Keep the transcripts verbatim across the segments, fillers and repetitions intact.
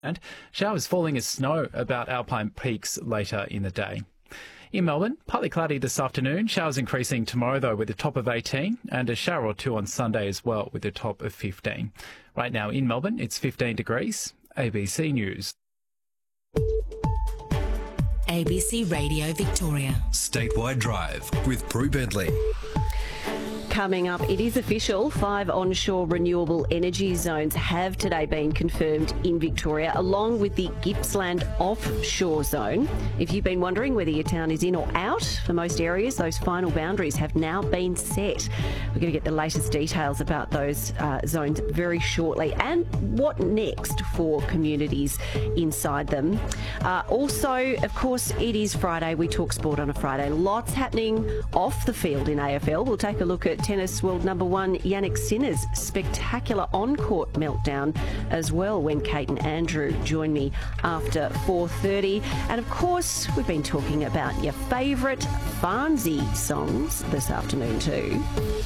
And showers falling as snow about Alpine peaks later in the day. In Melbourne, partly cloudy this afternoon. Showers increasing tomorrow, though, with a top of eighteen, and a shower or two on Sunday as well, with a top of fifteen. Right now in Melbourne, it's fifteen degrees. A B C News. A B C Radio Victoria. Statewide Drive with Prue Bentley. Coming up, it is official. Five onshore renewable energy zones have today been confirmed in Victoria, along with the Gippsland offshore zone. If you've been wondering whether your town is in or out, for most areas, those final boundaries have now been set. We're going to get the latest details about those uh, zones very shortly, and what next for communities inside them. Uh, also, of course, it is Friday. We talk sport on a Friday. Lots happening off the field in A F L. We'll take a look at tennis world number one Yannick Sinner's spectacular on-court meltdown as well when Kate and Andrew join me after four thirty. And of course, we've been talking about your favourite Farnsey songs this afternoon too.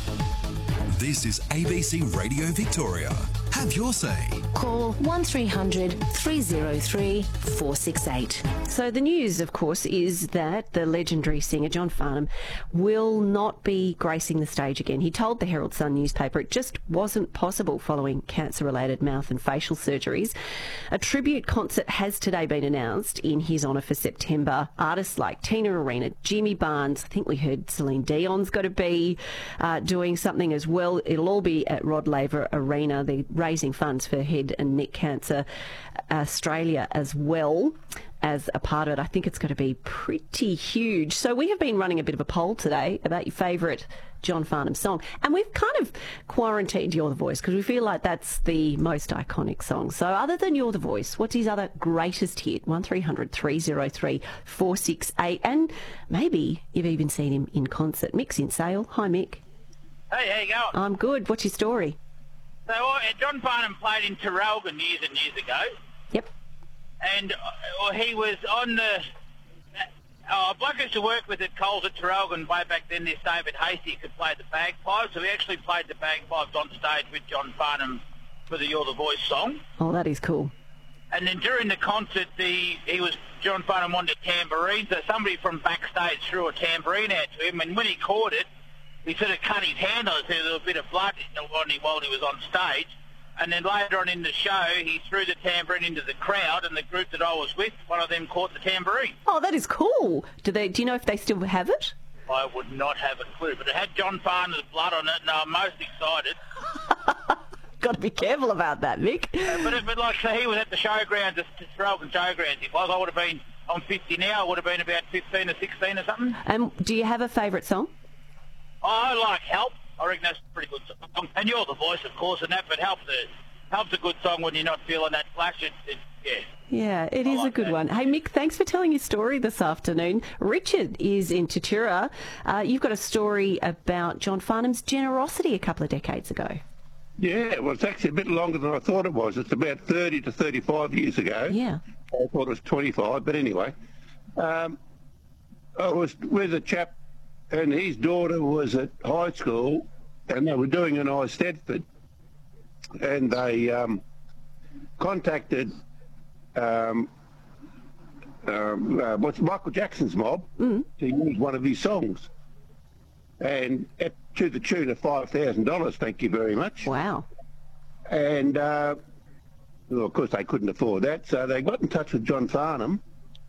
This is A B C Radio Victoria. Have your say. Call one three hundred three oh three four six eight. So the news, of course, is that the legendary singer John Farnham will not be gracing the stage again. He told the Herald Sun newspaper it just wasn't possible following cancer-related mouth and facial surgeries. A tribute concert has today been announced in his honour for September. Artists like Tina Arena, Jimmy Barnes, I think we heard Celine Dion's got to be uh, doing something as well. It'll all be at Rod Laver Arena. The raising funds for head and neck cancer Australia as well as a part of it. I think it's going to be pretty huge. So we have been running a bit of a poll today about your favourite John Farnham song, and we've kind of quarantined You're the Voice because we feel like that's the most iconic song. So other than You're the Voice, what's his other greatest hit? one three hundred three oh three four six eight. And maybe you've even seen him in concert. Mick's in Sale. Hi, Mick. Hey, how you going? I'm good. What's your story? So uh, John Farnham played in Traralgon years and years ago. Yep. And uh, he was on the... Uh, a bloke I used to work with at Coles at Traralgon way back then, this David Hasty, could play the bagpipes. So we actually played the bagpipes on stage with John Farnham for the You're the Voice song. Oh, that is cool. And then during the concert, the he was John Farnham wanted a tambourine, so somebody from backstage threw a tambourine out to him, and when he caught it, he sort of cut his hand on it, so there was a bit of blood on him while he was on stage. And then later on in the show, he threw the tambourine into the crowd, and the group that I was with, one of them caught the tambourine. Oh, that is cool. Do they? Do you know if they still have it? I would not have a clue, but it had John Farnham's blood on it, and I'm most excited. Got to be careful about that, Mick. Uh, but, it, but like so he was at the showgrounds, the Traralgon showgrounds. If I was, I would have been, I'm fifty now, I would have been about fifteen or sixteen or something. And do you have a favourite song? I like Help. I reckon that's a pretty good song. And You're the Voice, of course, and that, but Help's a, Help's a good song when you're not feeling that flash. It, it, yeah. Yeah, it I is like a good that. one. Hey, Mick, thanks for telling your story this afternoon. Richard is in Tatura. Uh, you've got a story about John Farnham's generosity a couple of decades ago. Yeah, well, it's actually a bit longer than I thought it was. It's about thirty to thirty-five years ago. Yeah. I thought it was twenty-five, but anyway. Um, I was with a chap, and his daughter was at high school, and they were doing an I Stedford, and they um, contacted um, um, uh, what's Michael Jackson's mob Mm. to use one of his songs, and at, to the tune of five thousand dollars. Thank you very much. Wow. And uh, well, of course they couldn't afford that, so they got in touch with John Farnham,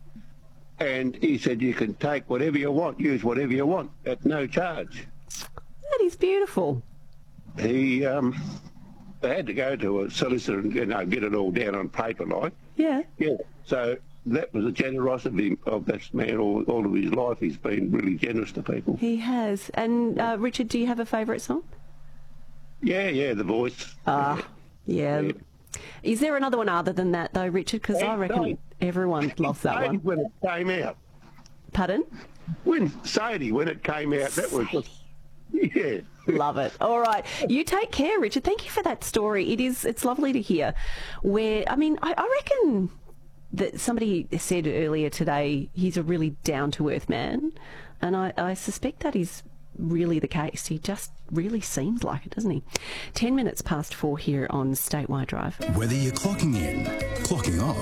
and he said you can take whatever you want, use whatever you want at no charge. That is beautiful. He um, they had to go to a solicitor and, you know, get it all down on paper, like. Yeah. Yeah. So that was the generosity of this man. All, all of his life, he's been really generous to people. He has. And uh, Richard, do you have a favourite song? Yeah, yeah, The Voice. Ah, yeah. Yeah. Is there another one other than that, though, Richard? Because I reckon Sadie. everyone loves that one. When it came out. Pardon? When Sadie, when it came out, that was just, yeah. Love it. All right. You take care, Richard. Thank you for that story. It is, it's lovely to hear where, I mean, I, I reckon that somebody said earlier today he's a really down-to-earth man, and I, I suspect that is really the case. He just really seems like it, doesn't he? Ten minutes past four here on Statewide Drive. Whether you're clocking in, clocking off,